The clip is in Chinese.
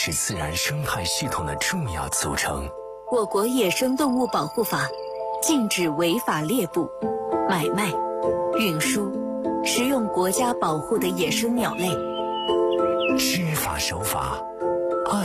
是自然生态系统的重要组成。 我国野生动物保护法禁止违法猎捕、买卖、运输、食用国家保护的野生鸟类。 知法守法，